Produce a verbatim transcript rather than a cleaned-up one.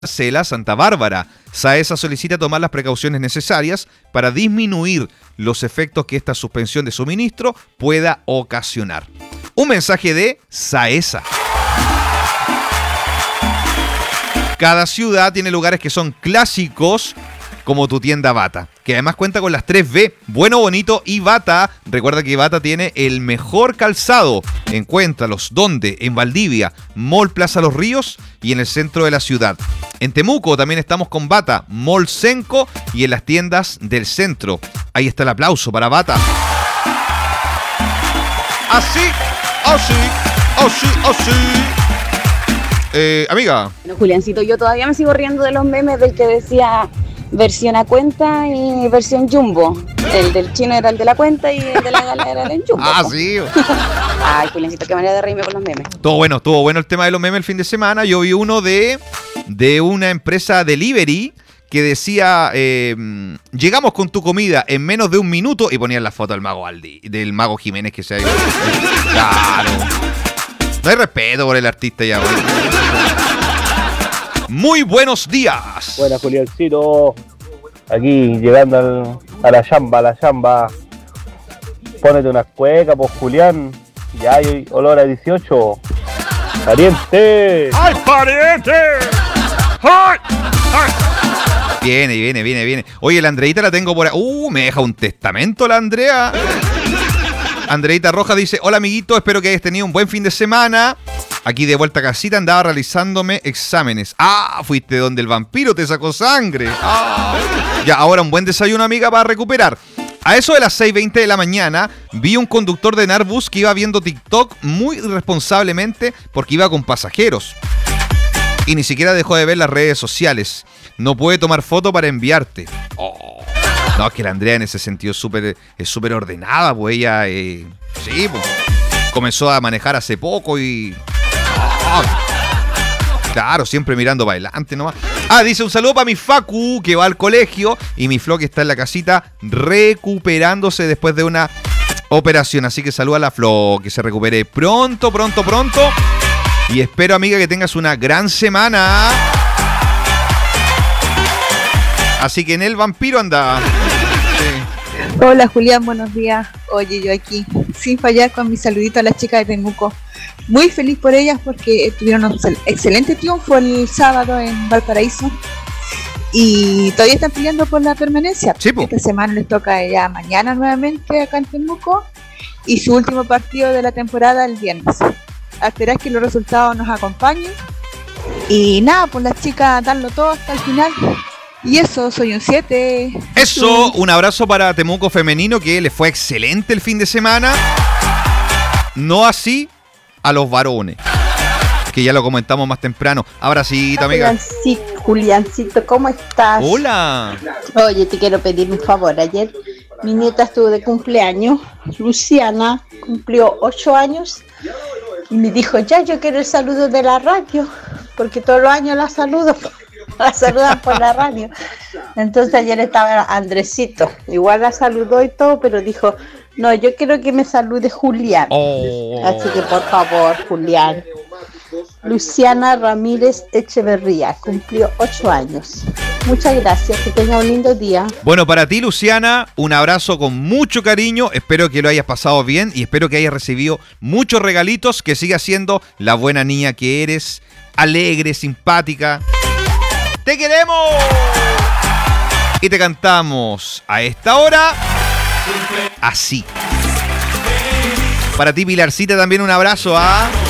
Cela, Santa Bárbara. SAESA solicita tomar las precauciones necesarias para disminuir los efectos que esta suspensión de suministro pueda ocasionar. Un mensaje de SAESA. Cada ciudad tiene lugares que son clásicos, como tu tienda Bata, que además cuenta con las tres B, bueno, bonito y Bata. Recuerda que Bata tiene el mejor calzado. Encuéntralos, ¿dónde? En Valdivia, Mall Plaza Los Ríos y en el centro de la ciudad. En Temuco también estamos con Bata, Mall Senco y en las tiendas del centro. Ahí está el aplauso para Bata. Así, así, así, así. Eh, amiga. Bueno, Juliancito, yo todavía me sigo riendo de los memes del que decía versión a cuenta y versión jumbo. El del chino era el de la cuenta y el de la gala era el jumbo. Ah, sí. Ay, Juliancito, qué manera de reírme con los memes. Todo bueno, estuvo bueno el tema de los memes el fin de semana. Yo vi uno de, de una empresa delivery que decía, eh, llegamos con tu comida en menos de un minuto, y ponían la foto del mago Aldi, del mago Jiménez que se ha ido. Claro. No hay respeto por el artista ya, güey. Muy buenos días. Buenas, Juliancito. Aquí llegando al, a la chamba, a la chamba. Pónete unas cuecas, pues, Julián. Ya hay olor a dieciocho. ¡Pariente! ¡Ay, pariente! ¡Ay! ¡Ay! Viene, viene, viene, viene. Oye, la Andreita la tengo por ahí. Uh, me deja un testamento la Andrea. Andreita Rojas dice: hola, amiguito, espero que hayas tenido un buen fin de semana. Aquí de vuelta a casita, andaba realizándome exámenes. Ah, fuiste donde el vampiro te sacó sangre. Ah. Ya, ahora un buen desayuno, amiga, para recuperar. A eso de las seis veinte de la mañana, vi un conductor de Narbus que iba viendo TikTok muy irresponsablemente porque iba con pasajeros. Y ni siquiera dejó de ver las redes sociales. No puede tomar foto para enviarte. Oh. No, es que la Andrea en ese sentido es súper es súper ordenada, pues ella, eh, sí, pues, comenzó a manejar hace poco y... Oh, claro, siempre mirando para adelante nomás. Ah, dice: un saludo para mi Facu, que va al colegio, y mi Flo, que está en la casita recuperándose después de una operación. Así que saluda a la Flo, que se recupere pronto, pronto, pronto. Y espero, amiga, que tengas una gran semana. Así que en el vampiro anda. Sí. Hola, Julián, buenos días. Oye, yo aquí, sin fallar, con mi saludito a las chicas de Temuco. Muy feliz por ellas porque tuvieron un excelente triunfo el sábado en Valparaíso. Y todavía están peleando por la permanencia. Sí, po. Esta semana les toca ya mañana nuevamente acá en Temuco. Y su último partido de la temporada el viernes. A esperar que los resultados nos acompañen. Y nada, pues las chicas darlo todo hasta el final. Y eso, soy un siete. Eso, un abrazo para Temuco femenino, que le fue excelente el fin de semana. No así a los varones, que ya lo comentamos más temprano. Abracito, amiga. Juliancito, Juliancito, ¿cómo estás? Hola. Oye, te quiero pedir un favor. Ayer mi nieta estuvo de cumpleaños. Luciana cumplió ocho años. Y me dijo: ya, yo quiero el saludo de la radio, porque todos los años la saludo. La saludan por la radio. Entonces ayer estaba Andresito, igual la saludó y todo, pero dijo: no, yo quiero que me salude Julián. Oh. Así que por favor, Julián. Luciana Ramírez Echeverría cumplió ocho años. Muchas gracias, que tenga un lindo día. Bueno, para ti, Luciana, un abrazo con mucho cariño. Espero que lo hayas pasado bien y espero que hayas recibido muchos regalitos, que sigas siendo la buena niña que eres, alegre, simpática. ¡Te queremos! Y te cantamos a esta hora así. Para ti, Pilarcita, también un abrazo, ¿ah?